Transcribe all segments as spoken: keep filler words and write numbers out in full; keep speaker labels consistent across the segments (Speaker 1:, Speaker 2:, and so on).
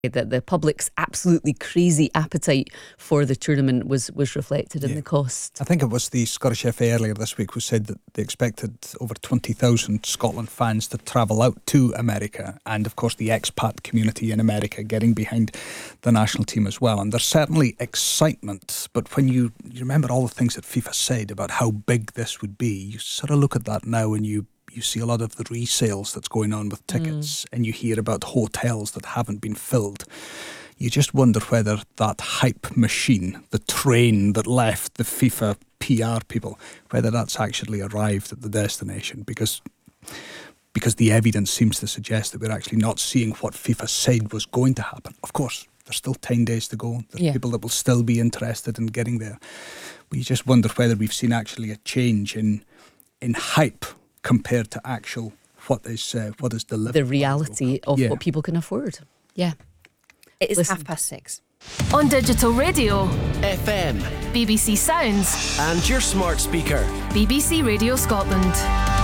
Speaker 1: that the public's absolutely crazy appetite for the tournament was, was reflected in
Speaker 2: yeah.
Speaker 1: the cost.
Speaker 2: I think it was the Scottish F A earlier this week who said that they expected over twenty thousand Scotland fans to travel out to America, and of course the expat community in America getting behind the national team as well. And there's certainly excitement, but when you, you remember all the things that FIFA said about how big this would be, you sort of look at that now and you You see a lot of the resales that's going on with tickets, mm. and you hear about hotels that haven't been filled. You just wonder whether that hype machine, the train that left the FIFA P R people, whether that's actually arrived at the destination, because because the evidence seems to suggest that we're actually not seeing what FIFA said was going to happen. Of course, there's still ten days to go. There's yeah. people that will still be interested in getting there. But you just wonder whether we've seen actually a change in in hype compared to actual what is uh, what is delivered.
Speaker 1: The reality of
Speaker 2: yeah.
Speaker 1: what people can afford. Yeah.
Speaker 3: It is
Speaker 1: Listen.
Speaker 3: half past six.
Speaker 4: On digital radio,
Speaker 5: F M,
Speaker 4: B B C Sounds,
Speaker 5: and your smart speaker,
Speaker 4: B B C Radio Scotland.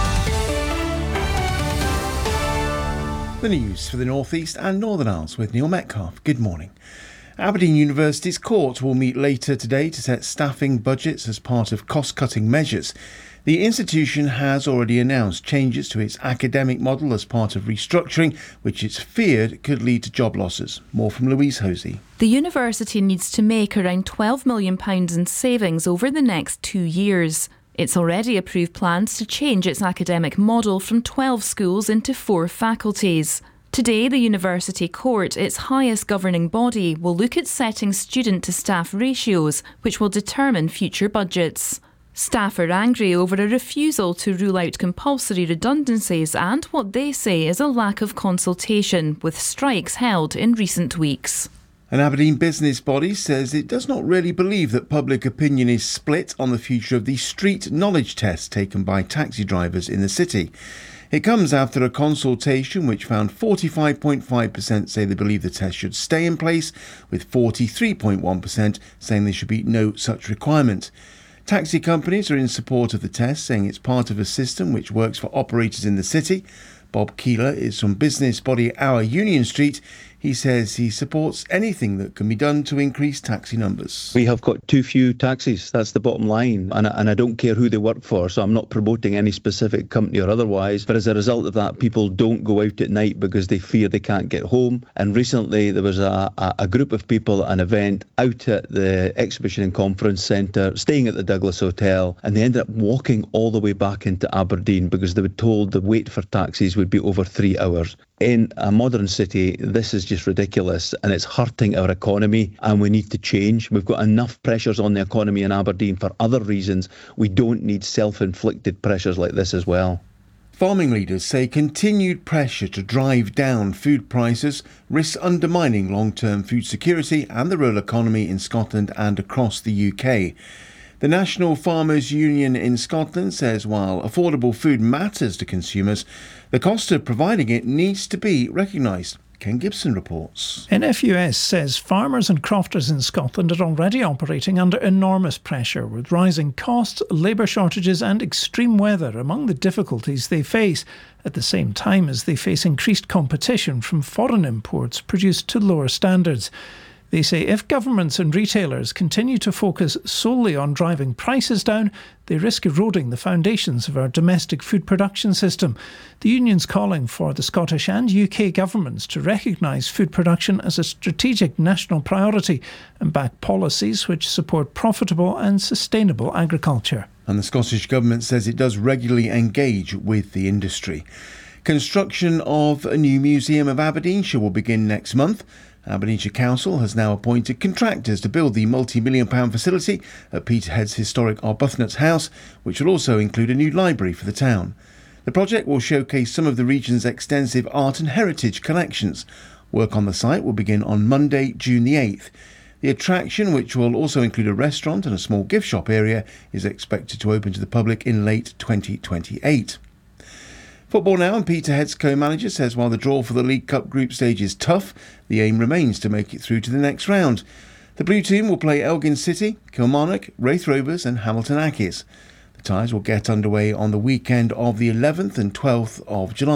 Speaker 6: The news for the North East and Northern Isles with Neil Metcalf. Good morning. Aberdeen University's court will meet later today to set staffing budgets as part of cost-cutting measures. The institution has already announced changes to its academic model as part of restructuring, which it's feared could lead to job losses. More from Louise Hosey.
Speaker 7: The university needs to make around twelve million pounds in savings over the next two years. It's already approved plans to change its academic model from twelve schools into four faculties. Today, the University Court, its highest governing body, will look at setting student-to-staff ratios, which will determine future budgets. Staff are angry over a refusal to rule out compulsory redundancies and what they say is a lack of consultation, with strikes held in recent weeks.
Speaker 6: An Aberdeen business body says it does not really believe that public opinion is split on the future of the street knowledge test taken by taxi drivers in the city. It comes after a consultation which found forty-five point five percent say they believe the test should stay in place, with forty-three point one percent saying there should be no such requirement. Taxi companies are in support of the test, saying it's part of a system which works for operators in the city. Bob Keeler is from business body Our Union Street. He says he supports anything that can be done to increase taxi numbers.
Speaker 8: We have got too few taxis, that's the bottom line, and, and I don't care who they work for, so I'm not promoting any specific company or otherwise, but as a result of that, people don't go out at night because they fear they can't get home. And recently there was a, a, a group of people at an event out at the Exhibition and Conference Centre, staying at the Douglas Hotel, and they ended up walking all the way back into Aberdeen because they were told the wait for taxis would be over three hours. In a modern city, this is just ridiculous, and it's hurting our economy, and we need to change. We've got enough pressures on the economy in Aberdeen for other reasons. We don't need self-inflicted pressures like this as well.
Speaker 6: Farming leaders say continued pressure to drive down food prices risks undermining long-term food security and the rural economy in Scotland and across the U K. The National Farmers Union in Scotland says while affordable food matters to consumers, the cost of providing it needs to be recognised. Ken Gibson reports.
Speaker 9: N F U S says farmers and crofters in Scotland are already operating under enormous pressure, with rising costs, labour shortages and extreme weather among the difficulties they face, at the same time as they face increased competition from foreign imports produced to lower standards. They say if governments and retailers continue to focus solely on driving prices down, they risk eroding the foundations of our domestic food production system. The union's calling for the Scottish and U K governments to recognise food production as a strategic national priority and back policies which support profitable and sustainable agriculture.
Speaker 6: And the Scottish Government says it does regularly engage with the industry. Construction of a new Museum of Aberdeenshire will begin next month. Aberdeenshire Council has now appointed contractors to build the multi-million pound facility at Peterhead's historic Arbuthnot's House, which will also include a new library for the town. The project will showcase some of the region's extensive art and heritage collections. Work on the site will begin on Monday, June the eighth. The attraction, which will also include a restaurant and a small gift shop area, is expected to open to the public in late twenty twenty-eight. Football now, and Peterhead's co-manager says while the draw for the League Cup group stage is tough, the aim remains to make it through to the next round. The Blue Team will play Elgin City, Kilmarnock, Wraith Rovers and Hamilton Accies. The ties will get underway on the weekend of the eleventh and twelfth of July.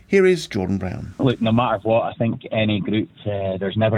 Speaker 6: Here is Jordan Brown.
Speaker 3: Look, no matter what, I think any group, uh, there's never